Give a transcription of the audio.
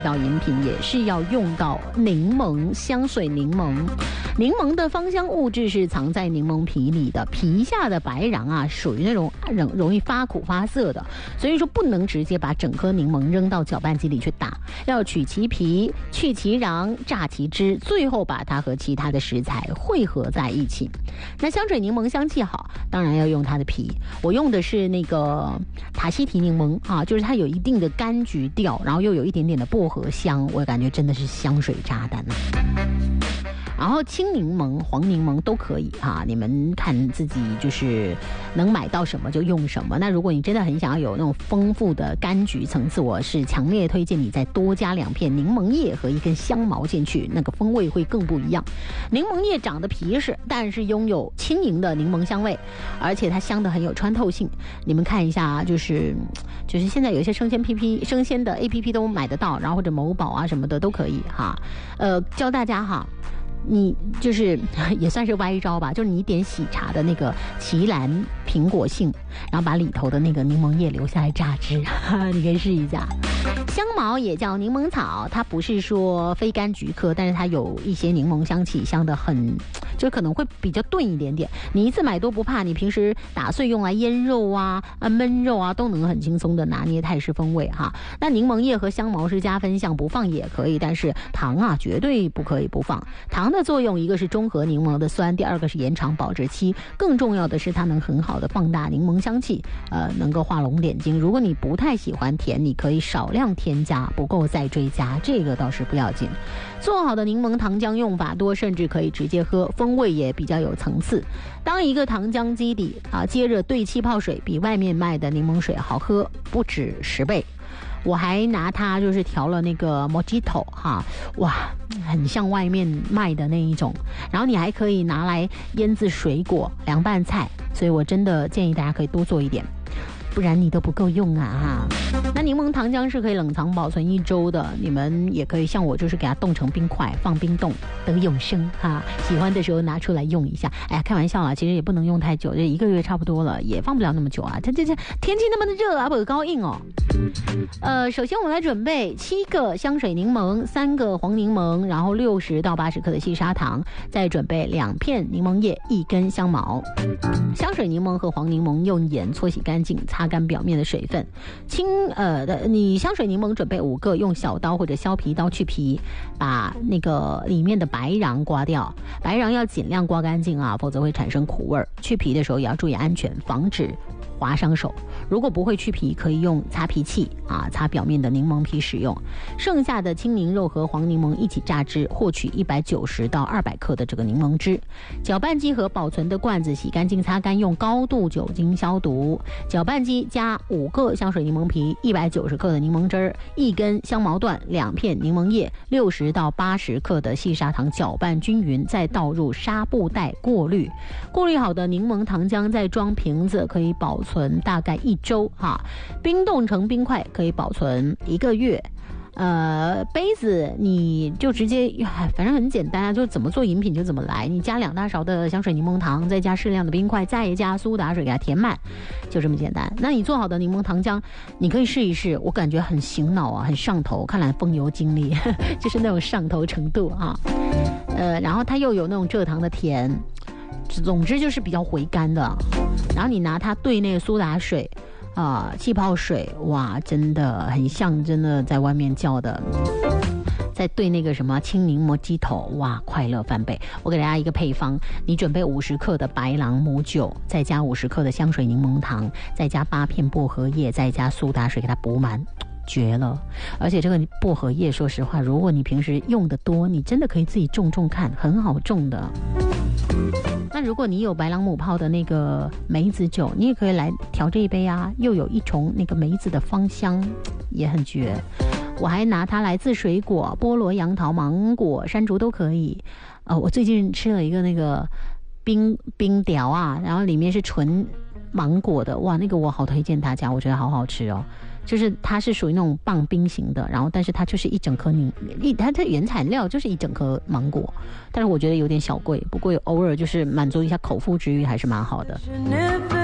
到饮品也是要用到柠檬，香水柠檬。柠檬的芳香物质是藏在柠檬皮里的，皮下的白瓤啊，属于那种容易发苦发涩的，所以说不能直接把整颗柠檬扔到搅拌机里去打，要取其皮，去其瓤，榨其汁，最后把它和其他的食材汇合在一起。那香水柠檬香气好，当然要用它的皮。我用的是那个塔希提柠檬啊，就是它有一定的柑橘调，然后又有一点点的薄荷香，我感觉真的是香水炸弹啊。然后青柠檬、黄柠檬都可以哈，你们看自己就是能买到什么就用什么。那如果你真的很想要有那种丰富的柑橘层次，我是强烈推荐你再多加2片柠檬叶和1根香茅进去，那个风味会更不一样。柠檬叶长得皮实，但是拥有轻盈的柠檬香味，而且它香得很有穿透性。你们看一下，就是现在有一些生鲜的 APP 都买得到，然后或者某宝啊什么的都可以哈。教大家哈。你就是也算是歪招吧，就是你点喜茶的那个奇兰苹果杏，然后把里头的那个柠檬叶留下来榨汁，你可以试一下。香茅也叫柠檬草，它不是说非柑橘科，但是它有一些柠檬香气，香得很，就可能会比较钝一点点。你一次买多不怕，你平时打碎用来腌肉啊、焖肉啊，都能很轻松的拿捏泰式风味哈。那柠檬叶和香茅是加分项，不放也可以，但是糖啊绝对不可以不放。糖的作用，一个是中和柠檬的酸，第二个是延长保质期，更重要的是它能很好的放大柠檬香气，能够画龙点睛。如果你不太喜欢甜，你可以少量添加，不够再追加，这个倒是不要紧。做好的柠檬糖浆用法多，甚至可以直接喝，风味也比较有层次。当一个糖浆基底接着兑气泡水，比外面卖的柠檬水好喝不止10倍。我还拿它就是调了那个 Mojito 哈，哇，很像外面卖的那一种。然后你还可以拿来腌制水果、凉拌菜，所以我真的建议大家可以多做一点，不然你都不够用啊哈。那柠檬糖浆是可以冷藏保存1周的，你们也可以像我，就是给它冻成冰块，放冰冻得永生哈。喜欢的时候拿出来用一下。哎呀，开玩笑啦，其实也不能用太久，这1个月差不多了，也放不了那么久啊。这天气那么的热啊，不高硬哦。首先我们来准备7个香水柠檬，3个黄柠檬，然后60到80克的细砂糖，再准备2片柠檬叶，1根香茅。香水柠檬和黄柠檬用盐搓洗干净，擦干表面的水分。你香水柠檬准备5个，用小刀或者削皮刀去皮，把那个里面的白瓤刮掉，白瓤要尽量刮干净啊，否则会产生苦味。去皮的时候也要注意安全，防止划伤手。如果不会去皮，可以用擦皮器擦表面的柠檬皮使用。剩下的青柠肉和黄柠檬一起榨汁，获取190到200克的这个柠檬汁。搅拌机和保存的罐子洗干净擦干，用高度酒精消毒。搅拌机加5个香水柠檬皮，190克的柠檬汁，1根香茅段，2片柠檬叶，60到80克的细砂糖，搅拌均匀，再倒入纱布袋过滤。过滤好的柠檬糖浆再装瓶子，可以保存大概1周冰冻成冰块可以保存1个月。杯子你就直接，反正很简单啊，就怎么做饮品就怎么来。你加2大勺的香水柠檬糖，再加适量的冰块，再加苏打水给它填满，就这么简单。那你做好的柠檬糖浆，你可以试一试，我感觉很醒脑啊，很上头，看来风油精力就是那种上头程度啊。然后它又有那种蔗糖的甜，总之就是比较回甘的。然后你拿它兑那个苏打水气泡水，哇，真的很像真的在外面叫的。再兑那个什么青柠Mojito，哇，快乐翻倍。我给大家一个配方，你准备50克的白朗姆酒，再加50克的香水柠檬糖，再加8片薄荷叶，再加苏打水给它补满，绝了。而且这个薄荷叶说实话，如果你平时用的多，你真的可以自己种种看，很好种的。那如果你有白朗姆泡的那个梅子酒，你也可以来调这一杯啊，又有一重那个梅子的芳香，也很绝。我还拿它来自水果，菠萝、杨桃、芒果、山竹都可以。我最近吃了一个那个冰条啊，然后里面是纯芒果的，哇，那个我好推荐大家，我觉得好好吃哦。就是它是属于那种棒冰型的，然后但是它就是一整颗它的原材料就是一整颗芒果，但是我觉得有点小贵，不过偶尔就是满足一下口腹之欲还是蛮好的。